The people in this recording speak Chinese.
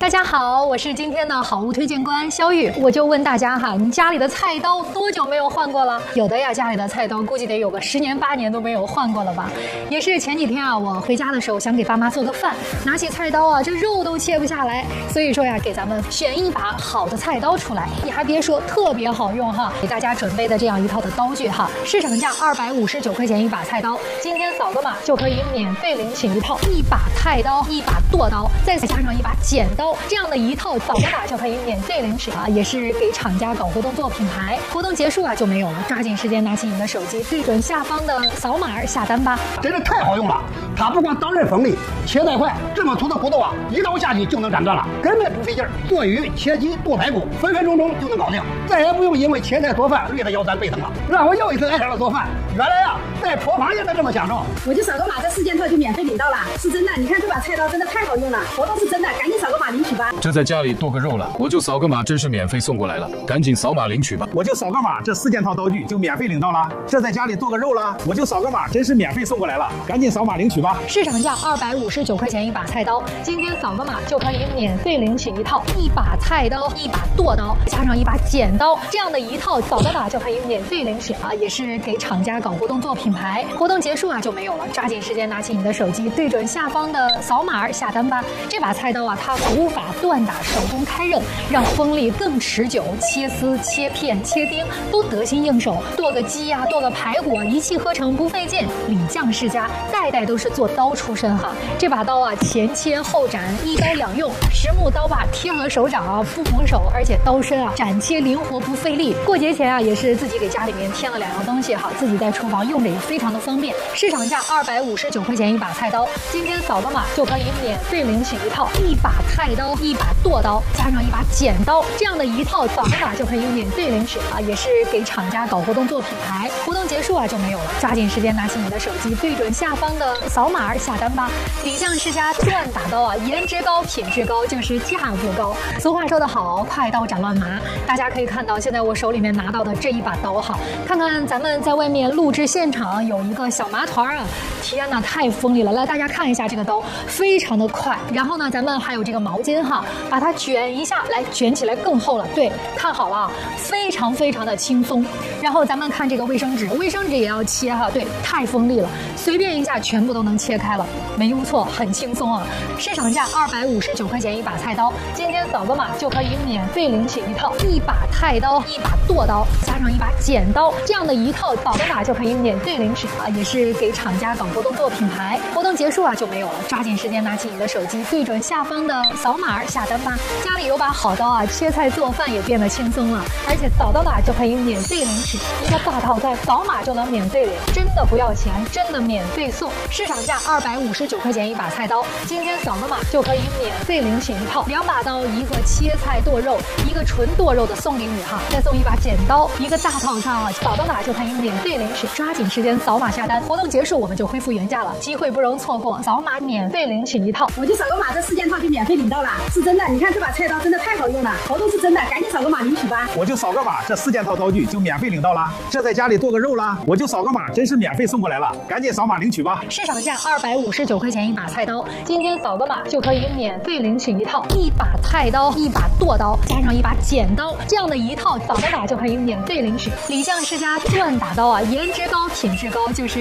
大家好，我是今天的好物推荐官肖玉。我就问大家哈，你家里的菜刀多久没有换过了？有的呀，家里的菜刀估计得有个10年8年都没有换过了吧。也是前几天啊，我回家的时候想给爸妈做个饭，拿起菜刀啊，这肉都切不下来。所以说呀，给咱们选一把好的菜刀出来。你还别说，特别好用哈。给大家准备的这样一套的刀具哈，市场价259块钱一把菜刀，今天扫个码就可以免费领取一套，一把菜刀，一把剁刀，再加上一把剪刀，这样的一套扫个码就可以免费领取啊，也是给厂家搞活动做品牌。活动结束啊就没有了，抓紧时间拿起你的手机，对准下方的扫码下单吧。 真是太好用了，它不光刀刃锋利，切带快，这么粗的骨头啊，一刀下去就能斩断了，根本不费劲儿。剁鱼、切鸡、剁排骨，分分钟钟就能搞定，再也不用因为切菜做饭累得腰酸背疼了，让我又一次爱上了做饭。原来啊，在厨房也能这么享受。 我就扫个码，这4件套就免费领到了，是真的。你看这把菜刀真的太好用了，活动是真的，赶紧扫个码领取吧。 这在家里剁个肉了，我就扫个码，真是免费送过来了，赶紧扫码领取吧。 我就扫个码，这4件套刀具就免费领到了。这在家里剁个肉了，我就扫个码，真是免费送过来了，赶紧扫码领取吧。 市场价259块钱一把菜刀，今天扫个码就可以免费领取一套，一把菜刀，一把剁刀，加上一把剪刀，这样的一套扫个码就可以免费领取啊，也是给厂家搞活动做品牌。活动结束啊就没有了，抓紧时间拿起你的手机，对准下方的扫码下单吧。这把菜刀啊，它古法锻打，手工开刃，让锋利更持久，切丝、切片、切丁都得心应手。剁个鸡呀，剁个排骨啊，一气呵成，不费劲。李将世家代代都是做刀出身哈。这把刀啊，前切后斩，一刀两用，实木刀把贴合手掌啊，不缝手，而且刀身啊斩切灵活不费力。过节前啊，也是自己给家里面添了2样东西哈，自己在厨房用着也非常的方便。市场价259块钱一把菜刀，今天扫个码就可以免费领取一套，一把菜刀，一把剁刀，加上一把剪刀，这样的一套扫个码就可以免费领取啊，也是给厂家搞活动做品牌。活动结束啊就没有了，抓紧时间拿起你的手机，对准下方的扫码下单吧。李将世家锻打刀啊，颜值高，品质高，就是价不高。俗话说得好，快刀斩乱麻。大家可以看到，现在我手里面拿到的这一把刀哈，看看咱们在外面录制现场有一个小麻团啊，天哪，太锋利了！来，大家看一下这个刀，非常的快。然后呢，咱们还有这个毛巾哈，把它卷一下，来卷起来更厚了。对，看好了，非常非常的轻松。然后咱们看这个卫生纸，卫生纸也要切哈，对，太锋利了，随便一下全部都能切开了，没用错，很轻松啊。市场价259块钱一把菜刀，今天扫个码就可以免费领取一套，一把菜刀，一把剁刀，加上一把剪刀，这样的一套扫个码就可以免费领取啊，也是给厂家搞活动做品牌。活动结束啊就没有了，抓紧时间拿起你的手机，对准下方的扫码下单吧。家里有把好刀啊，切菜做饭也变得轻松了，而且扫到码就可以免费领取一个大套餐，扫码就能免费领，真的不要钱，真的免费送。市场价259块钱一把菜刀，今天扫个码就可以免费领取一套，2把刀，一个切菜剁肉，一个纯剁肉的送给你哈，再送一把剪刀，一个大套餐啊，扫到码就可以免费领取，抓紧时间扫码下单。活动结束我们就恢复原价了，机会不容错过，扫码免费领取一套。 我就扫个码，这4件套就免费领到了，是真的。你看这把菜刀真的太好用了，活动是真的，赶紧扫个码领取吧。 我就扫个码，这4件套刀具就免费领到了。这在家里剁个肉了，我就扫个码，真是免费送过来了，赶紧扫码领取吧。 市场价259块钱一把菜刀，今天扫个码就可以免费领取一套，一把菜刀，一把剁刀，加上一把剪刀，这样的一套扫个码就可以免费领取。李将世家锻打刀啊，颜值高，品质高，就是